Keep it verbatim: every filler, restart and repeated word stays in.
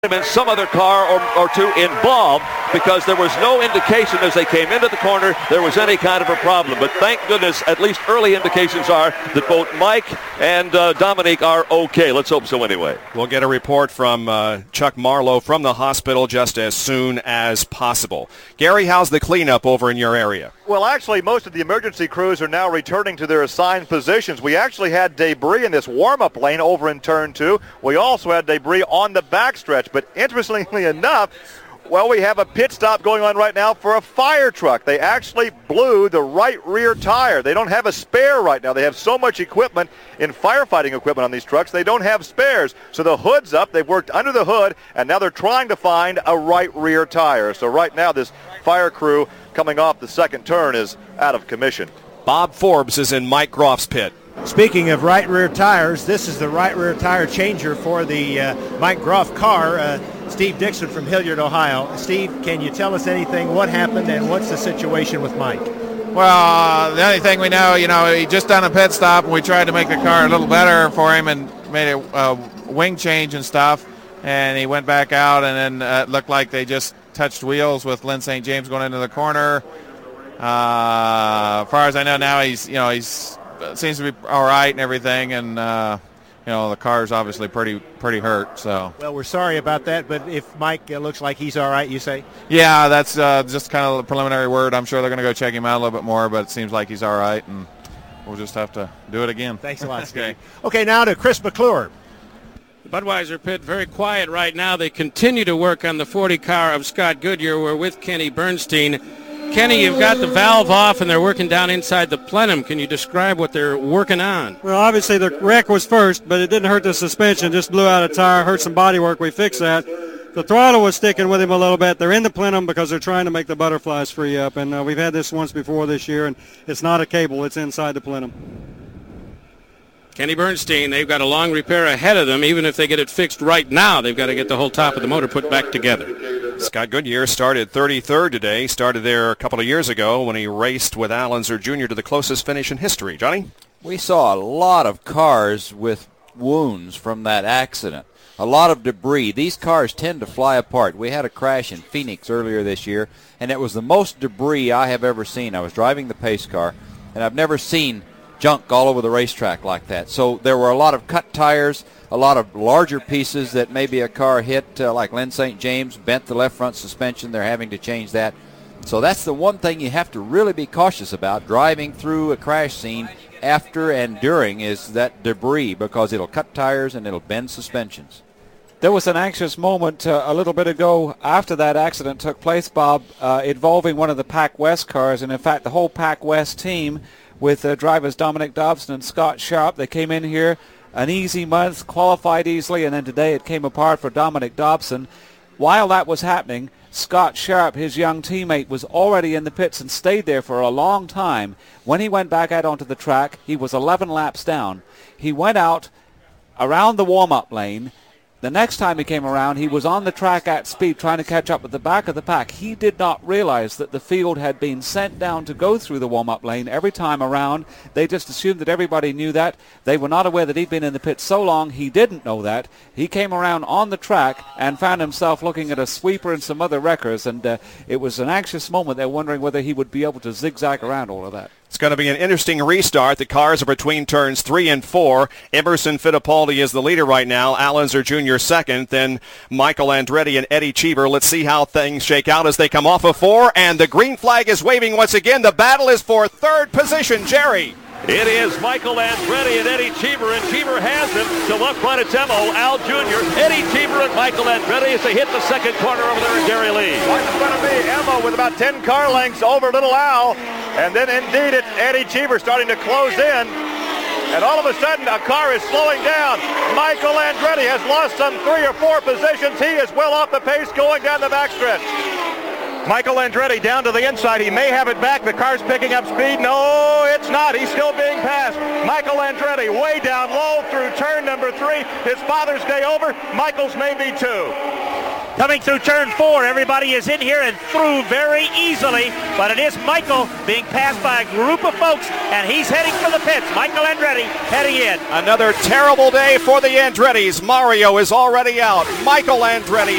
been some other car or, or two involved, because there was no indication as they came into the corner there was any kind of a problem. But thank goodness, at least early indications are that both Mike and uh, Dominique are okay. Let's hope so anyway. We'll get a report from uh, Chuck Marlowe from the hospital just as soon as possible. Gary, how's the cleanup over in your area? Well, actually, most of the emergency crews are now returning to their assigned positions. We actually had debris in this warm-up lane over in turn two. We also had debris on the backstretch. But interestingly enough, well, we have a pit stop going on right now for a fire truck. They actually blew the right rear tire. They don't have a spare right now. They have so much equipment in firefighting equipment on these trucks, they don't have spares. So the hood's up. They've worked under the hood, and now they're trying to find a right rear tire. So right now, this fire crew coming off the second turn is out of commission. Bob Forbes is in Mike Groff's pit. Speaking of right rear tires, this is the right rear tire changer for the uh, Mike Groff car. Uh, Steve Dixon from Hilliard, Ohio. Steve, can you tell us anything? What happened and what's the situation with Mike? Well, uh, the only thing we know, you know, he just done a pit stop, and we tried to make the car a little better for him and made a uh, wing change and stuff, and he went back out, and then uh, it looked like they just touched wheels with Lynn Saint James going into the corner. Uh, as far as I know now, he's, you know, he's seems to be all right and everything, and uh, you know, the car's obviously pretty pretty hurt. So well, we're sorry about that, but if Mike uh, looks like he's all right, you say? Yeah, that's uh, just kind of the preliminary word. I'm sure they're going to go check him out a little bit more, but it seems like he's all right, and we'll just have to do it again. Thanks a lot, Steve. Okay. Okay, now to Chris McClure. The Budweiser pit very quiet right now. They continue to work on the forty car of Scott Goodyear. We're with Kenny Bernstein. Kenny, you've got the valve off, and they're working down inside the plenum. Can you describe what they're working on? Well, obviously the wreck was first, but it didn't hurt the suspension. Just blew out a tire, hurt some body work. We fixed that. The throttle was sticking with him a little bit. They're in the plenum because they're trying to make the butterflies free up, and uh, we've had this once before this year, and it's not a cable. It's inside the plenum. Kenny Bernstein, they've got a long repair ahead of them. Even if they get it fixed right now, they've got to get the whole top of the motor put back together. Scott Goodyear started thirty-third today. Started there a couple of years ago when he raced with Al Unser Junior to the closest finish in history. Johnny? We saw a lot of cars with wounds from that accident. A lot of debris. These cars tend to fly apart. We had a crash in Phoenix earlier this year, and it was the most debris I have ever seen. I was driving the pace car, and I've never seen junk all over the racetrack like that. So there were a lot of cut tires, a lot of larger pieces that maybe a car hit, uh, like Lynn Saint James, bent the left front suspension. They're having to change that. So that's the one thing you have to really be cautious about driving through a crash scene after and during is that debris, because it'll cut tires and it'll bend suspensions. There was an anxious moment uh, a little bit ago after that accident took place, Bob, uh, involving one of the Pac West cars, and in fact the whole Pac West team with uh, drivers Dominic Dobson and Scott Sharp. They came in here an easy month, qualified easily, and then today it came apart for Dominic Dobson. While that was happening, Scott Sharp, his young teammate, was already in the pits and stayed there for a long time. When he went back out onto the track, he was eleven laps down. He went out around the warm-up lane. The next time he came around, he was on the track at speed trying to catch up with the back of the pack. He did not realize that the field had been sent down to go through the warm-up lane every time around. They just assumed that everybody knew that. They were not aware that he'd been in the pit so long he didn't know that. He came around on the track and found himself looking at a sweeper and some other wreckers, and uh, it was an anxious moment. They're wondering whether he would be able to zigzag around all of that. It's going to be an interesting restart. The cars are between turns three and four. Emerson Fittipaldi is the leader right now. Al Unser Junior second. Then Michael Andretti and Eddie Cheever. Let's see how things shake out as they come off of four. And the green flag is waving once again. The battle is for third position. Jerry. It is Michael Andretti and Eddie Cheever, and Cheever has him to left front. It's Emo, Al Junior, Eddie Cheever, and Michael Andretti as they hit the second corner over there in Gary Lee. Right in front of me, Emo with about ten car lengths over little Al, and then indeed it's Eddie Cheever starting to close in, and all of a sudden a car is slowing down. Michael Andretti has lost some three or four positions. He is well off the pace going down the backstretch. Michael Andretti down to the inside. He may have it back. The car's picking up speed. No, it's not. He's still being passed. Michael Andretti way down low through turn number three. His Father's Day over. Michael's may be two. Coming through turn four, everybody is in here and through very easily, but it is Michael being passed by a group of folks, and he's heading for the pits. Michael Andretti heading in. Another terrible day for the Andrettis. Mario is already out. Michael Andretti